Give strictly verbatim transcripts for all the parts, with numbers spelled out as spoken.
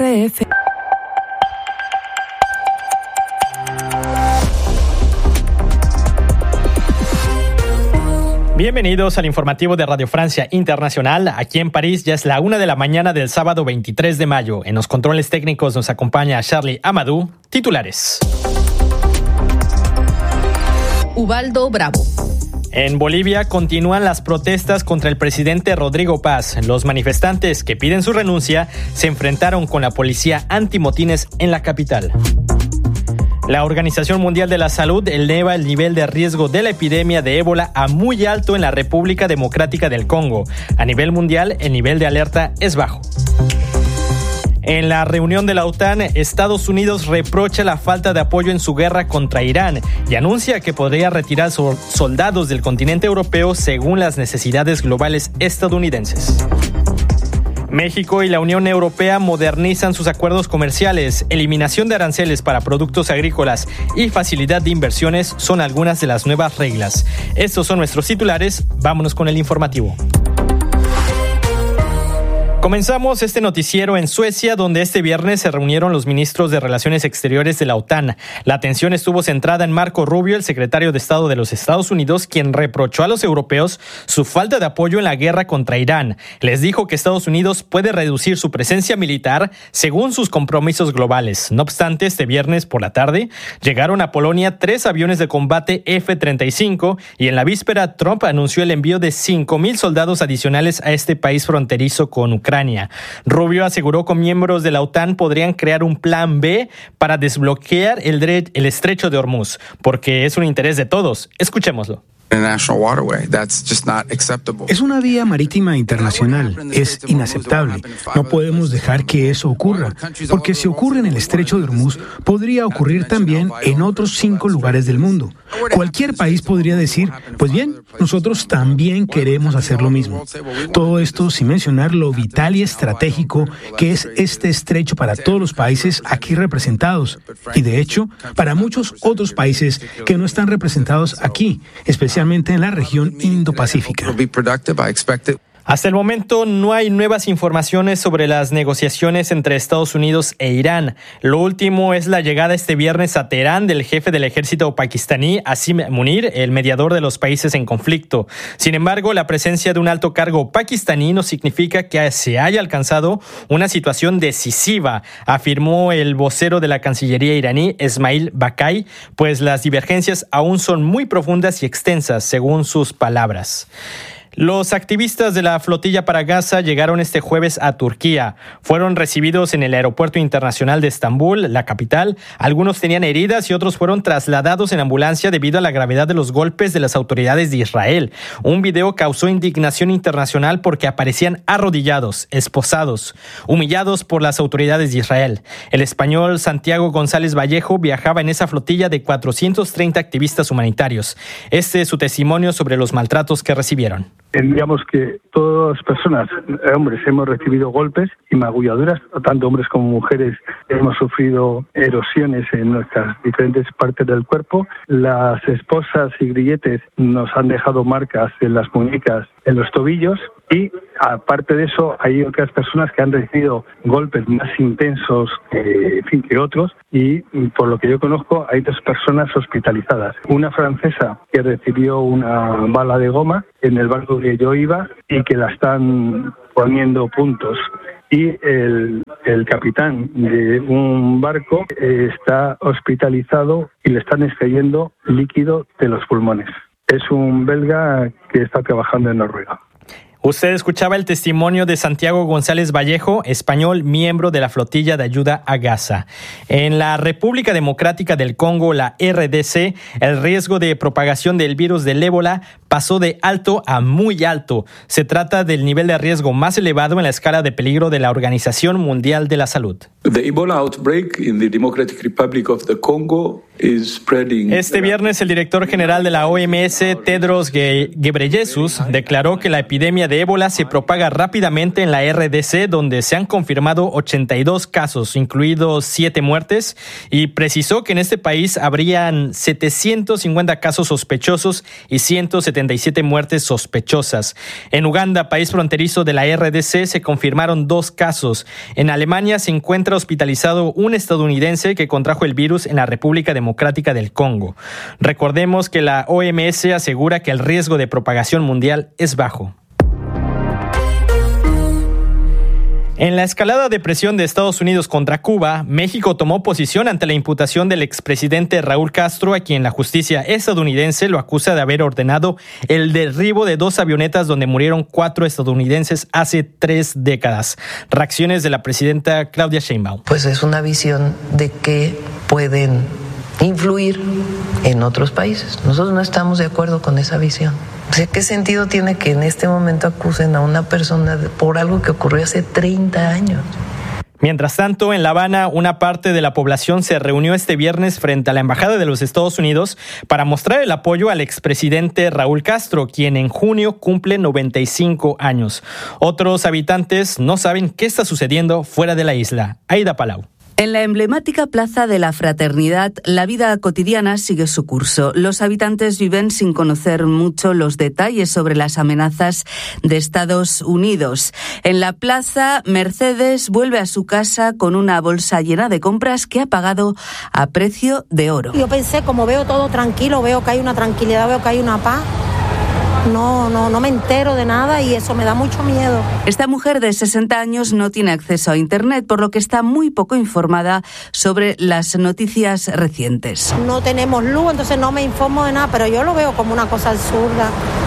R F. Bienvenidos al informativo de Radio Francia Internacional. Aquí en París ya es la una de la mañana del sábado veintitrés de mayo. En los controles técnicos nos acompaña Charlie Amadou. Titulares. Ubaldo Bravo. En Bolivia continúan las protestas contra el presidente Rodrigo Paz. Los manifestantes que piden su renuncia se enfrentaron con la policía antimotines en la capital. La Organización Mundial de la Salud eleva el nivel de riesgo de la epidemia de ébola a muy alto en la República Democrática del Congo. A nivel mundial, el nivel de alerta es bajo. En la reunión de la OTAN, Estados Unidos reprocha la falta de apoyo en su guerra contra Irán y anuncia que podría retirar soldados del continente europeo según las necesidades globales estadounidenses. México y la Unión Europea modernizan sus acuerdos comerciales. Eliminación de aranceles para productos agrícolas y facilidad de inversiones son algunas de las nuevas reglas. Estos son nuestros titulares. Vámonos con el informativo. Comenzamos este noticiero en Suecia, donde este viernes se reunieron los ministros de Relaciones Exteriores de la OTAN. La atención estuvo centrada en Marco Rubio, el secretario de Estado de los Estados Unidos, quien reprochó a los europeos su falta de apoyo en la guerra contra Irán. Les dijo que Estados Unidos puede reducir su presencia militar según sus compromisos globales. No obstante, este viernes por la tarde llegaron a Polonia tres aviones de combate F treinta y cinco y en la víspera Trump anunció el envío de cinco mil soldados adicionales a este país fronterizo con Ucrania. Ucrania. Rubio aseguró que miembros de la OTAN podrían crear un plan B para desbloquear el, dre- el estrecho de Hormuz, porque es un interés de todos. Escuchémoslo. Es una vía marítima internacional. Es inaceptable. No podemos dejar que eso ocurra, porque si ocurre en el estrecho de Hormuz, podría ocurrir también en otros cinco lugares del mundo. Cualquier país podría decir, pues bien, nosotros también queremos hacer lo mismo. Todo esto sin mencionar lo vital y estratégico que es este estrecho para todos los países aquí representados, y de hecho, para muchos otros países que no están representados aquí, especialmente en la región Indo-Pacífica. Hasta el momento no hay nuevas informaciones sobre las negociaciones entre Estados Unidos e Irán. Lo último es la llegada este viernes a Teherán del jefe del ejército pakistaní, Asim Munir, el mediador de los países en conflicto. Sin embargo, la presencia de un alto cargo pakistaní no significa que se haya alcanzado una situación decisiva, afirmó el vocero de la Cancillería iraní, Esmail Bakai, pues las divergencias aún son muy profundas y extensas, según sus palabras. Los activistas de la flotilla para Gaza llegaron este jueves a Turquía. Fueron recibidos en el aeropuerto internacional de Estambul, la capital. Algunos tenían heridas y otros fueron trasladados en ambulancia debido a la gravedad de los golpes de las autoridades de Israel. Un video causó indignación internacional porque aparecían arrodillados, esposados, humillados por las autoridades de Israel. El español Santiago González Vallejo viajaba en esa flotilla de cuatrocientos treinta activistas humanitarios. Este es su testimonio sobre los maltratos que recibieron. Digamos que todas las personas, hombres, hemos recibido golpes y magulladuras, tanto hombres como mujeres hemos sufrido erosiones en nuestras diferentes partes del cuerpo. Las esposas y grilletes nos han dejado marcas en las muñecas, en los tobillos, y aparte de eso hay otras personas que han recibido golpes más intensos eh, en fin, que otros, y por lo que yo conozco hay dos personas hospitalizadas. Una francesa que recibió una bala de goma en el barco que yo iba y que la están poniendo puntos, y el, el capitán de un barco eh, está hospitalizado y le están extrayendo líquido de los pulmones. Es un belga que está trabajando en Noruega. Usted escuchaba el testimonio de Santiago González Vallejo, español, miembro de la flotilla de ayuda a Gaza. En la República Democrática del Congo, la R D C, el riesgo de propagación del virus del ébola pasó de alto a muy alto. Se trata del nivel de riesgo más elevado en la escala de peligro de la Organización Mundial de la Salud. The Ebola outbreak in the Democratic Republic of the Congo Este viernes el director general de la O M S, Tedros Ghebreyesus, declaró que la epidemia de ébola se propaga rápidamente en la R D C, donde se han confirmado ochenta y dos casos, incluidos siete muertes, y precisó que en este país habrían setecientos cincuenta casos sospechosos y ciento setenta y siete muertes sospechosas. En Uganda, país fronterizo de la R D C, se confirmaron dos casos. En Alemania se encuentra hospitalizado un estadounidense que contrajo el virus en la República Democrática Democrática del Congo. Recordemos que la O M S asegura que el riesgo de propagación mundial es bajo. En la escalada de presión de Estados Unidos contra Cuba, México tomó posición ante la imputación del expresidente Raúl Castro, a quien la justicia estadounidense lo acusa de haber ordenado el derribo de dos avionetas donde murieron cuatro estadounidenses hace tres décadas. Reacciones de la presidenta Claudia Sheinbaum. Pues es una visión de que pueden influir en otros países. Nosotros no estamos de acuerdo con esa visión. O sea, ¿qué sentido tiene que en este momento acusen a una persona por algo que ocurrió hace treinta años? Mientras tanto, en La Habana, una parte de la población se reunió este viernes frente a la Embajada de los Estados Unidos para mostrar el apoyo al expresidente Raúl Castro, quien en junio cumple noventa y cinco años. Otros habitantes no saben qué está sucediendo fuera de la isla. Aida Palau. En la emblemática Plaza de la Fraternidad, la vida cotidiana sigue su curso. Los habitantes viven sin conocer mucho los detalles sobre las amenazas de Estados Unidos. En la plaza, Mercedes vuelve a su casa con una bolsa llena de compras que ha pagado a precio de oro. Yo pensé, como veo todo tranquilo, veo que hay una tranquilidad, veo que hay una paz. No, no, no me entero de nada y eso me da mucho miedo. Esta mujer de sesenta años no tiene acceso a Internet, por lo que está muy poco informada sobre las noticias recientes. No tenemos luz, entonces no me informo de nada, pero yo lo veo como una cosa absurda.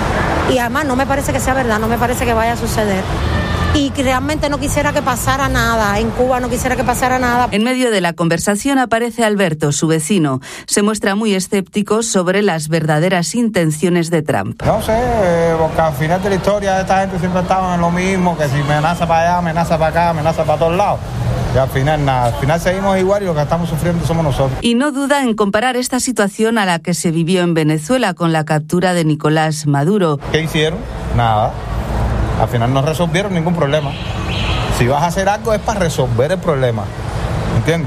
Y además no me parece que sea verdad, no me parece que vaya a suceder. Y realmente no quisiera que pasara nada. En Cuba no quisiera que pasara nada. En medio de la conversación aparece Alberto, su vecino. Se muestra muy escéptico sobre las verdaderas intenciones de Trump. No sé, porque al final de la historia esta gente siempre estaba en lo mismo, que si amenaza para allá, amenaza para acá, amenaza para todos lados. Y al final nada, al final seguimos igual y lo que estamos sufriendo somos nosotros. Y no duda en comparar esta situación a la que se vivió en Venezuela con la captura de Nicolás Maduro. ¿Qué hicieron? Nada. Al final no resolvieron ningún problema. Si vas a hacer algo es para resolver el problema, ¿entiendes?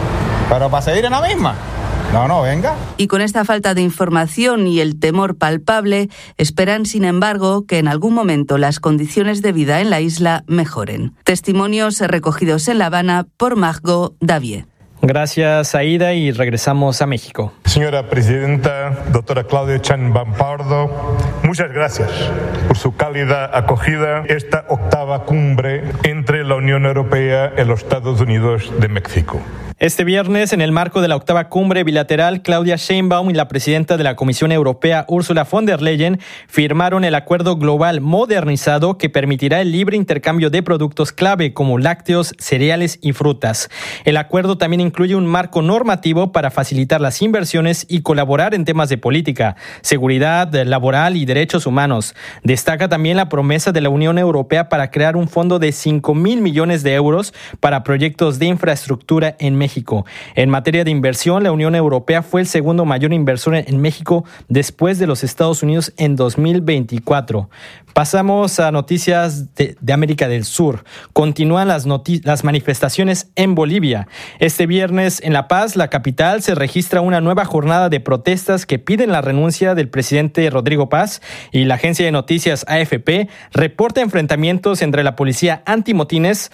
Pero para seguir en la misma, no, no, venga. Y con esta falta de información y el temor palpable, esperan, sin embargo, que en algún momento las condiciones de vida en la isla mejoren. Testimonios recogidos en La Habana por Margot Davier. Gracias, Aida, y regresamos a México. Señora Presidenta, doctora Claudia Sheinbaum Pardo, muchas gracias por su cálida acogida esta octava cumbre entre la Unión Europea y los Estados Unidos de México. Este viernes, en el marco de la octava cumbre bilateral, Claudia Sheinbaum y la presidenta de la Comisión Europea, Ursula von der Leyen, firmaron el acuerdo global modernizado que permitirá el libre intercambio de productos clave como lácteos, cereales y frutas. El acuerdo también incluye un marco normativo para facilitar las inversiones y colaborar en temas de política, seguridad laboral y derechos humanos. Destaca también la promesa de la Unión Europea para crear un fondo de cinco mil millones de euros para proyectos de infraestructura en México. México. En materia de inversión, la Unión Europea fue el segundo mayor inversor en México después de los Estados Unidos en dos mil veinticuatro. Pasamos a noticias de, de América del Sur. Continúan las, noti- las manifestaciones en Bolivia. Este viernes en La Paz, la capital, se registra una nueva jornada de protestas que piden la renuncia del presidente Rodrigo Paz, y la agencia de noticias A F P reporta enfrentamientos entre la policía antimotines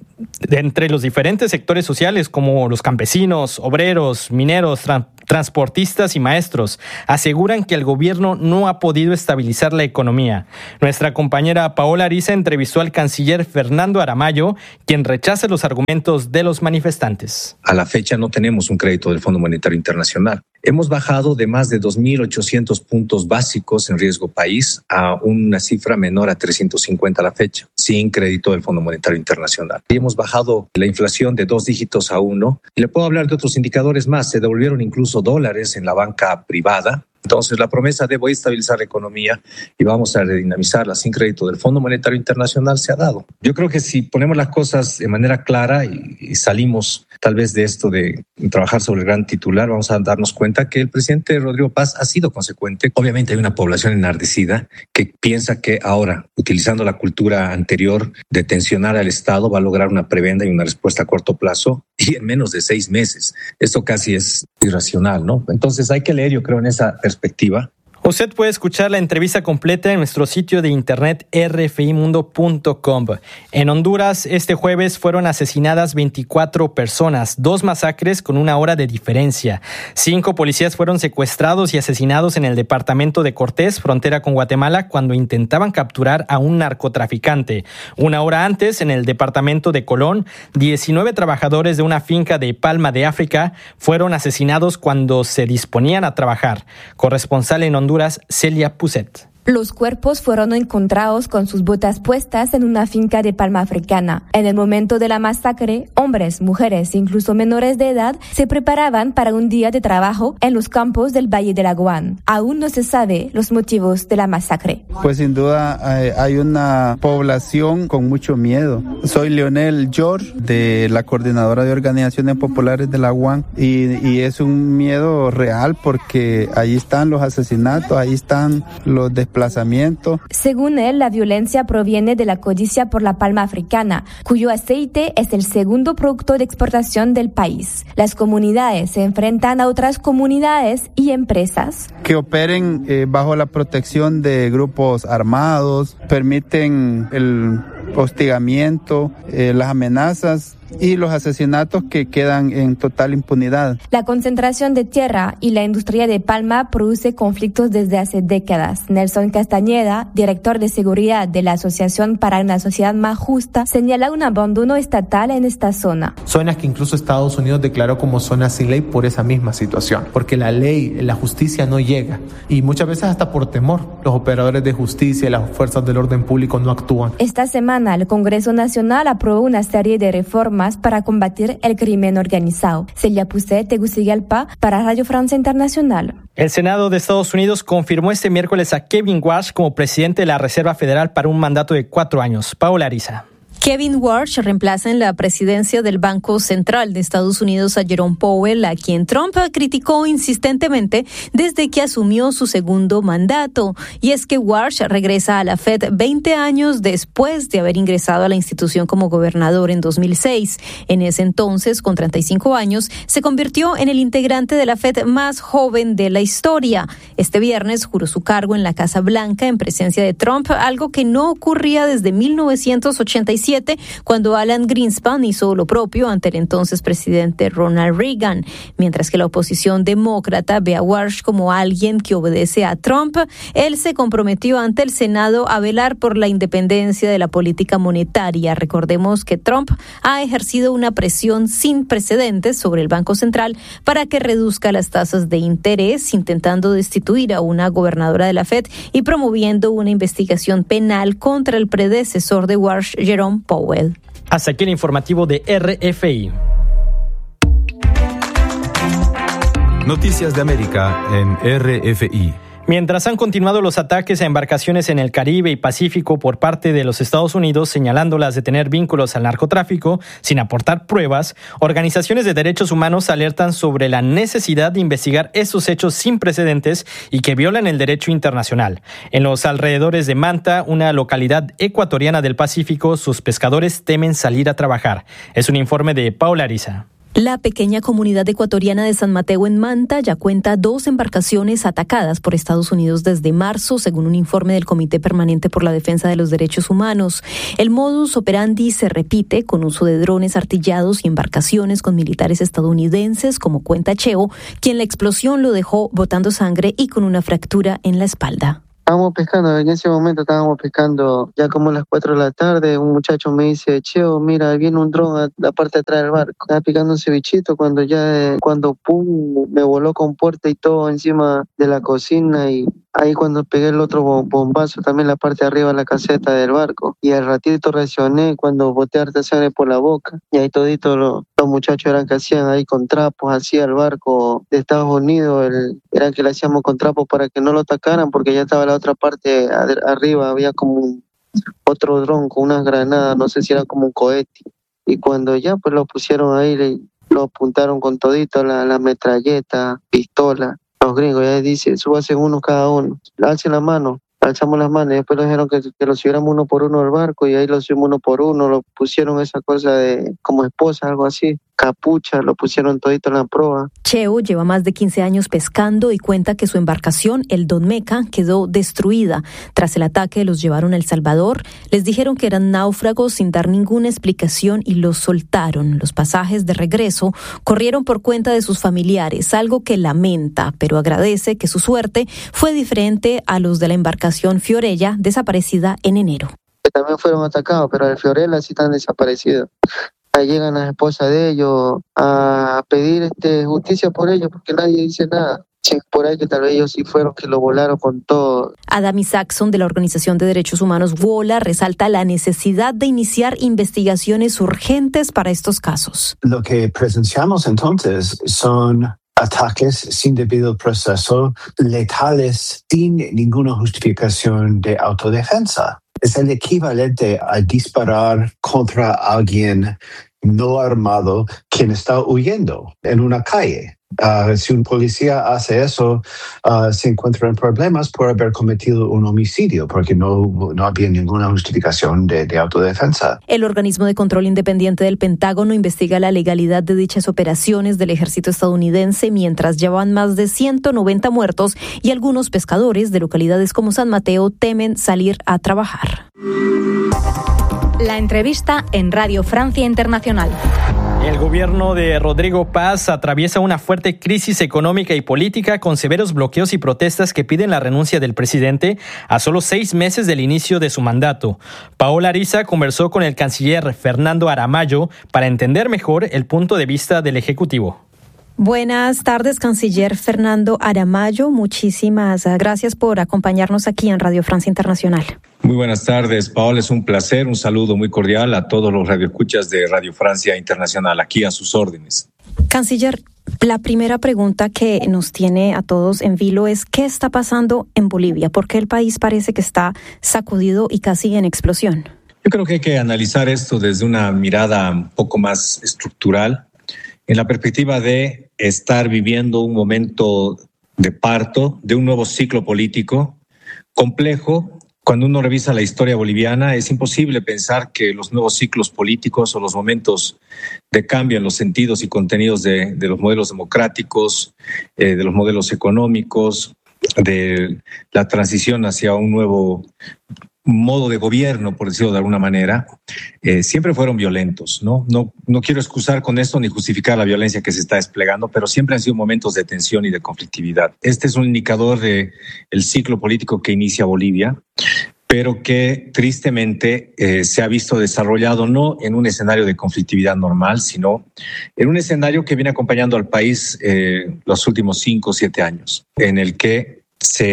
de entre los diferentes sectores sociales como los campesinos, obreros, mineros, tra- transportistas y maestros. Aseguran que el gobierno no ha podido estabilizar la economía. Nuestra compañera Paola Ariza entrevistó al canciller Fernando Aramayo, quien rechaza los argumentos de los manifestantes. A la fecha no tenemos un crédito del Fondo Monetario Internacional. Hemos bajado de más de dos mil ochocientos puntos básicos en riesgo país a una cifra menor a trescientos cincuenta a la fecha, sin crédito del Fondo Monetario Internacional. Y hemos bajado la inflación de dos dígitos a uno. Y le puedo hablar de otros indicadores más. Se devolvieron incluso dólares en la banca privada. Entonces, la promesa de voy a estabilizar la economía y vamos a redinamizarla sin crédito del Fondo Monetario Internacional se ha dado. Yo creo que si ponemos las cosas de manera clara y, y salimos tal vez de esto de trabajar sobre el gran titular, vamos a darnos cuenta que el presidente Rodrigo Paz ha sido consecuente. Obviamente hay una población enardecida que piensa que ahora, utilizando la cultura anterior de tensionar al Estado, va a lograr una prebenda y una respuesta a corto plazo y en menos de seis meses. Esto casi es irracional, ¿no? Entonces hay que leer, yo creo, en esa perspectiva. Usted puede escuchar la entrevista completa en nuestro sitio de internet r f i mundo punto com. En Honduras, este jueves fueron asesinadas veinticuatro personas, dos masacres con una hora de diferencia. Cinco policías fueron secuestrados y asesinados en el departamento de Cortés, frontera con Guatemala, cuando intentaban capturar a un narcotraficante. Una hora antes, en el departamento de Colón, diecinueve trabajadores de una finca de Palma de África fueron asesinados cuando se disponían a trabajar. Corresponsal en Honduras, Celia Puset. Los cuerpos fueron encontrados con sus botas puestas en una finca de Palma Africana. En el momento de la masacre, hombres, mujeres, incluso menores de edad, se preparaban para un día de trabajo en los campos del Valle del Aguán. Aún no se sabe los motivos de la masacre. Pues sin duda eh, hay una población con mucho miedo. Soy Leonel George, de la Coordinadora de Organizaciones Populares del Aguán, y, y es un miedo real porque ahí están los asesinatos, ahí están los desplazamientos. Según él, la violencia proviene de la codicia por la palma africana, cuyo aceite es el segundo producto de exportación del país. Las comunidades se enfrentan a otras comunidades y empresas que operen eh, bajo la protección de grupos armados, permiten el hostigamiento, eh, las amenazas y los asesinatos que quedan en total impunidad. La concentración de tierra y la industria de palma produce conflictos desde hace décadas. Nelson Castañeda, director de seguridad de la Asociación para una Sociedad Más Justa, señala un abandono estatal en esta zona. Zonas que incluso Estados Unidos declaró como zonas sin ley por esa misma situación, porque la ley, la justicia no llega y muchas veces hasta por temor los operadores de justicia y las fuerzas del orden público no actúan. Esta semana el Congreso Nacional aprobó una serie de reformas para combatir el crimen organizado. Celia Puset, Tegucigalpa, para Radio Francia Internacional. El Senado de Estados Unidos confirmó este miércoles a Kevin Warsh como presidente de la Reserva Federal para un mandato de cuatro años. Paola Ariza. Kevin Warsh reemplaza en la presidencia del Banco Central de Estados Unidos a Jerome Powell, a quien Trump criticó insistentemente desde que asumió su segundo mandato. Y es que Warsh regresa a la Fed veinte años después de haber ingresado a la institución como gobernador en dos mil seis. En ese entonces, con treinta y cinco años, se convirtió en el integrante de la Fed más joven de la historia. Este viernes juró su cargo en la Casa Blanca en presencia de Trump, algo que no ocurría desde mil novecientos ochenta y siete. Cuando Alan Greenspan hizo lo propio ante el entonces presidente Ronald Reagan. Mientras que la oposición demócrata ve a Warsh como alguien que obedece a Trump, él se comprometió ante el Senado a velar por la independencia de la política monetaria. Recordemos que Trump ha ejercido una presión sin precedentes sobre el Banco Central para que reduzca las tasas de interés, intentando destituir a una gobernadora de la Fed y promoviendo una investigación penal contra el predecesor de Warsh, Jerome Powell. Hasta aquí el informativo de R F I. Noticias de América en R F I. Mientras han continuado los ataques a embarcaciones en el Caribe y Pacífico por parte de los Estados Unidos, señalándolas de tener vínculos al narcotráfico sin aportar pruebas, organizaciones de derechos humanos alertan sobre la necesidad de investigar esos hechos sin precedentes y que violan el derecho internacional. En los alrededores de Manta, una localidad ecuatoriana del Pacífico, sus pescadores temen salir a trabajar. Es un informe de Paola Ariza. La pequeña comunidad ecuatoriana de San Mateo en Manta ya cuenta dos embarcaciones atacadas por Estados Unidos desde marzo, según un informe del Comité Permanente por la Defensa de los Derechos Humanos. El modus operandi se repite con uso de drones artillados y embarcaciones con militares estadounidenses, como cuenta Cheo, quien la explosión lo dejó botando sangre y con una fractura en la espalda. Estábamos pescando, en ese momento estábamos pescando ya como a las cuatro de la tarde. Un muchacho me dice, Cheo, mira, viene un dron a la parte de atrás del barco. Estaba picando un cevichito cuando ya, cuando pum, me voló con puerta y todo encima de la cocina y ahí cuando pegué el otro bombazo también la parte de arriba de la caseta del barco. Y al ratito reaccioné cuando boté harta sangre por la boca y ahí todito lo, Los muchachos eran que hacían ahí con trapos, hacía el barco de Estados Unidos, el, eran que le hacíamos con trapos para que no lo atacaran, porque ya estaba la otra parte arriba, había como un, otro dron con unas granadas, no sé si era como un cohete. Y cuando ya pues lo pusieron ahí, le, lo apuntaron con todito, la, la metralleta, pistola. Los gringos ya dicen, súbase uno cada uno, alcen la mano. Alzamos las manos y después nos dijeron que, que lo subiéramos uno por uno al barco y ahí lo subimos uno por uno, lo pusieron esa cosa de como esposa, algo así, capucha, lo pusieron todito en la proa. Cheo lleva más de quince años pescando y cuenta que su embarcación, el Don Meca, quedó destruida. Tras el ataque los llevaron a El Salvador, les dijeron que eran náufragos sin dar ninguna explicación y los soltaron. Los pasajes de regreso corrieron por cuenta de sus familiares, algo que lamenta, pero agradece que su suerte fue diferente a los de la embarcación Fiorella, desaparecida en enero. Que también fueron atacados, pero el Fiorella sí están desaparecidos. Ahí llegan las esposas de ellos a pedir este, justicia por ellos, porque nadie dice nada. Sí, por ahí que tal vez ellos sí fueron que lo volaron con todo. Adami Saxon, de la Organización de Derechos Humanos WOLA, resalta la necesidad de iniciar investigaciones urgentes para estos casos. Lo que presenciamos entonces son ataques sin debido proceso, letales, sin ninguna justificación de autodefensa. Es el equivalente a disparar contra alguien no armado quien está huyendo en una calle. Uh, si un policía hace eso, uh, se encuentra en problemas por haber cometido un homicidio, porque no, no había ninguna justificación de, de autodefensa. El organismo de control independiente del Pentágono investiga la legalidad de dichas operaciones del ejército estadounidense, mientras llevan más de ciento noventa muertos y algunos pescadores de localidades como San Mateo temen salir a trabajar. La entrevista en Radio Francia Internacional. El gobierno de Rodrigo Paz atraviesa una fuerte crisis económica y política con severos bloqueos y protestas que piden la renuncia del presidente a solo seis meses del inicio de su mandato. Paola Ariza conversó con el canciller Fernando Aramayo para entender mejor el punto de vista del Ejecutivo. Buenas tardes, canciller Fernando Aramayo. Muchísimas gracias por acompañarnos aquí en Radio Francia Internacional. Muy buenas tardes, Paola. Es un placer. Un saludo muy cordial a todos los radioescuchas de Radio Francia Internacional, aquí a sus órdenes. Canciller, la primera pregunta que nos tiene a todos en vilo es ¿qué está pasando en Bolivia? ¿Por qué el país parece que está sacudido y casi en explosión? Yo creo que hay que analizar esto desde una mirada un poco más estructural, en la perspectiva de estar viviendo un momento de parto, de un nuevo ciclo político complejo. Cuando uno revisa la historia boliviana, es imposible pensar que los nuevos ciclos políticos o los momentos de cambio en los sentidos y contenidos de, de los modelos democráticos, eh, de los modelos económicos, de la transición hacia un nuevo modo de gobierno, por decirlo de alguna manera, eh, siempre fueron violentos, ¿no? No, no quiero excusar con esto ni justificar la violencia que se está desplegando, pero siempre han sido momentos de tensión y de conflictividad. Este es un indicador de el ciclo político que inicia Bolivia, pero que tristemente eh, se ha visto desarrollado no en un escenario de conflictividad normal, sino en un escenario que viene acompañando al país eh, los últimos cinco o siete años, en el que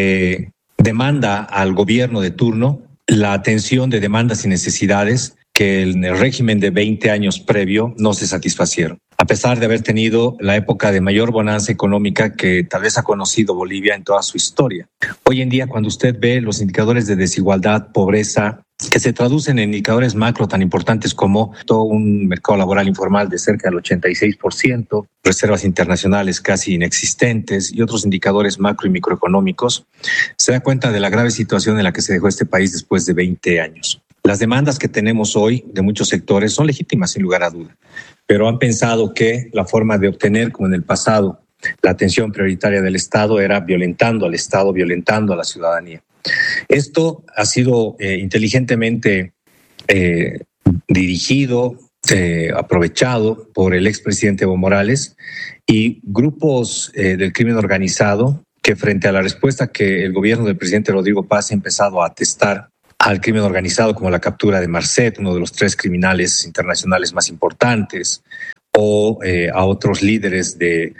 se demanda al gobierno de turno la atención de demandas y necesidades que en el régimen de veinte años previo no se satisfacieron. A pesar de haber tenido la época de mayor bonanza económica que tal vez ha conocido Bolivia en toda su historia. Hoy en día, cuando usted ve los indicadores de desigualdad, pobreza, que se traducen en indicadores macro tan importantes como todo un mercado laboral informal de cerca del ochenta y seis por ciento, reservas internacionales casi inexistentes y otros indicadores macro y microeconómicos, se da cuenta de la grave situación en la que se dejó este país después de veinte años. Las demandas que tenemos hoy de muchos sectores son legítimas sin lugar a duda, pero han pensado que la forma de obtener, como en el pasado, la atención prioritaria del Estado era violentando al Estado, violentando a la ciudadanía. Esto ha sido eh, inteligentemente eh, dirigido, eh, aprovechado por el expresidente Evo Morales y grupos eh, del crimen organizado que frente a la respuesta que el gobierno del presidente Rodrigo Paz ha empezado a atestar al crimen organizado, como la captura de Marcet, uno de los tres criminales internacionales más importantes, o eh, a otros líderes de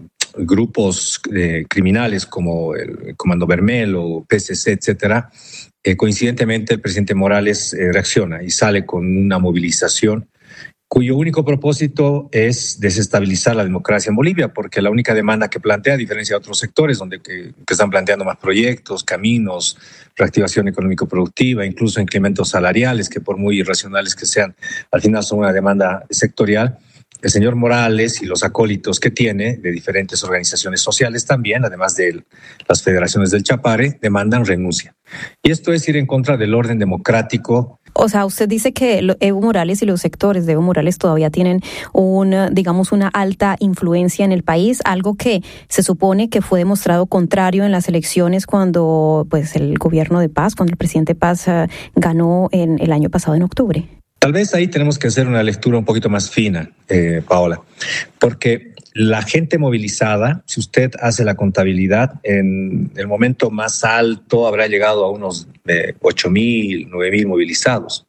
grupos eh, criminales como el Comando Bermel P C C, etcétera. Eh, coincidentemente, el presidente Morales eh, reacciona y sale con una movilización cuyo único propósito es desestabilizar la democracia en Bolivia, porque la única demanda que plantea, a diferencia de otros sectores donde que, que están planteando más proyectos, caminos, reactivación económico-productiva, incluso incrementos salariales, que por muy irracionales que sean, al final son una demanda sectorial. El señor Morales y los acólitos que tiene de diferentes organizaciones sociales también, además de las federaciones del Chapare, demandan renuncia. Y esto es ir en contra del orden democrático. O sea, usted dice que Evo Morales y los sectores de Evo Morales todavía tienen un, digamos, una alta influencia en el país, algo que se supone que fue demostrado contrario en las elecciones cuando pues el gobierno de Paz, cuando el presidente Paz uh, ganó en el año pasado en octubre. Tal vez ahí tenemos que hacer una lectura un poquito más fina, eh, Paola, porque la gente movilizada, si usted hace la contabilidad, en el momento más alto habrá llegado a unos eh, ocho mil, nueve mil movilizados.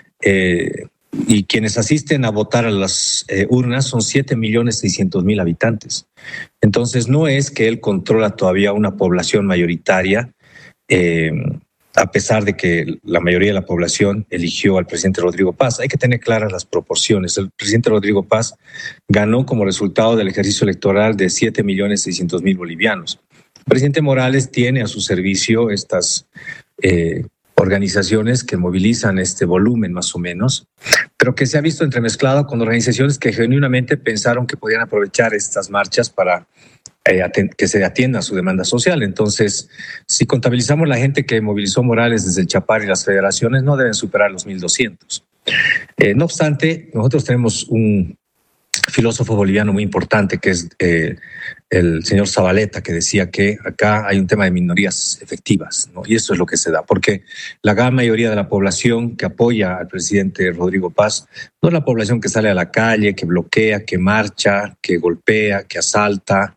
Eh, y quienes asisten a votar a las eh, urnas son siete millones seiscientos mil habitantes. Entonces no es que él controla todavía una población mayoritaria, eh, a pesar de que la mayoría de la población eligió al presidente Rodrigo Paz. Hay que tener claras las proporciones. El presidente Rodrigo Paz ganó como resultado del ejercicio electoral de siete millones seiscientos mil bolivianos. El presidente Morales tiene a su servicio estas eh, organizaciones que movilizan este volumen más o menos, pero que se ha visto entremezclado con organizaciones que genuinamente pensaron que podían aprovechar estas marchas para eh, que se atienda a su demanda social. Entonces, si contabilizamos la gente que movilizó Morales desde el Chapare y las federaciones, no deben superar los mil doscientos. Eh, no obstante, nosotros tenemos un filósofo boliviano muy importante que es eh, el señor Zabaleta, que decía que acá hay un tema de minorías efectivas, ¿no? Y eso es lo que se da, porque la gran mayoría de la población que apoya al presidente Rodrigo Paz no es la población que sale a la calle, que bloquea, que marcha, que golpea, que asalta.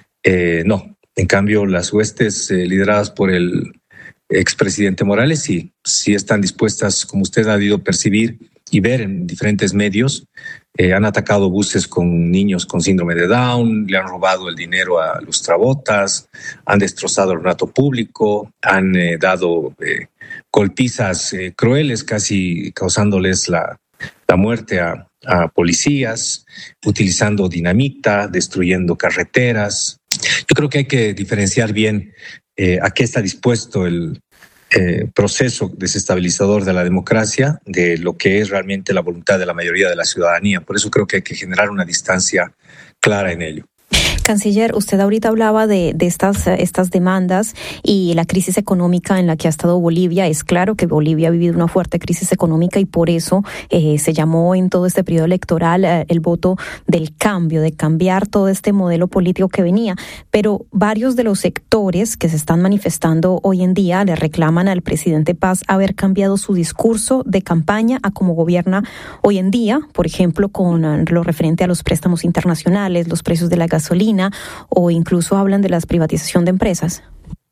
Eh, no, en cambio las huestes eh, lideradas por el expresidente Morales sí, sí están dispuestas, como usted ha debido percibir y ver en diferentes medios. Eh, han atacado buses con niños con síndrome de Down, le han robado el dinero a lustrabotas, han destrozado el ornato público, han eh, dado eh, golpizas eh, crueles, casi causándoles la, la muerte a, a policías, utilizando dinamita, destruyendo carreteras. Yo creo que hay que diferenciar bien eh, a qué está dispuesto el Eh, proceso desestabilizador de la democracia de lo que es realmente la voluntad de la mayoría de la ciudadanía. Por eso creo que hay que generar una distancia clara en ello. Canciller, usted ahorita hablaba de, de estas, estas demandas y la crisis económica en la que ha estado Bolivia. Es claro que Bolivia ha vivido una fuerte crisis económica y por eso eh, se llamó en todo este periodo electoral eh, el voto del cambio, de cambiar todo este modelo político que venía. Pero varios de los sectores que se están manifestando hoy en día le reclaman al presidente Paz haber cambiado su discurso de campaña a cómo gobierna hoy en día, por ejemplo, con lo referente a los préstamos internacionales, los precios de la gasolina, o incluso hablan de la privatización de empresas.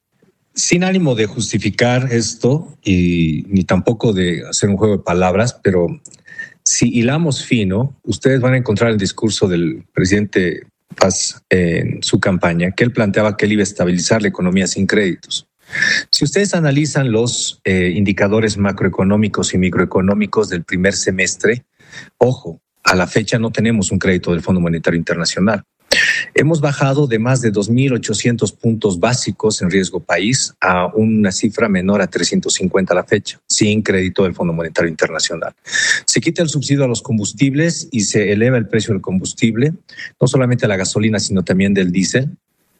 Sin ánimo de justificar esto y ni tampoco de hacer un juego de palabras, pero si hilamos fino, ustedes van a encontrar el discurso del presidente Paz en su campaña, que él planteaba que él iba a estabilizar la economía sin créditos. Si ustedes analizan los eh, indicadores macroeconómicos y microeconómicos del primer semestre, ojo, a la fecha no tenemos un crédito del Fondo Monetario Internacional. Hemos bajado de más de dos mil ochocientos puntos básicos en riesgo país a una cifra menor a trescientos cincuenta a la fecha, sin crédito del Fondo Monetario Internacional. Se quita el subsidio a los combustibles y se eleva el precio del combustible, no solamente a la gasolina, sino también del diésel,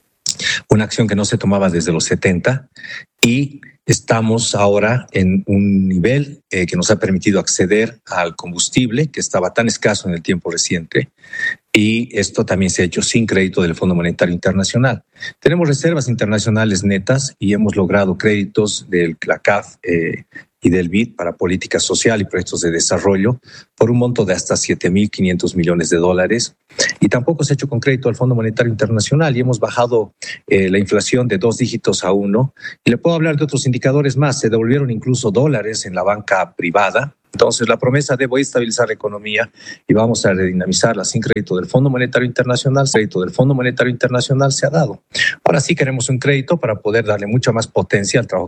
una acción que no se tomaba desde los setenta, y estamos ahora en un nivel eh, que nos ha permitido acceder al combustible que estaba tan escaso en el tiempo reciente, y esto también se ha hecho sin crédito del Fondo Monetario Internacional. Tenemos reservas internacionales netas y hemos logrado créditos del C A C A F eh, y del B I D para política social y proyectos de desarrollo por un monto de hasta siete mil quinientos millones de dólares. Y tampoco se ha hecho con crédito al Fondo Monetario Internacional y hemos bajado eh, la inflación de dos dígitos a uno. Y le puedo hablar de otros indicadores más. Se devolvieron incluso dólares en la banca privada. Entonces, la promesa de voy a estabilizar la economía y vamos a redinamizarla sin crédito del Fondo Monetario Internacional, crédito del Fondo Monetario Internacional se ha dado. Ahora sí queremos un crédito para poder darle mucha más potencia al trabajo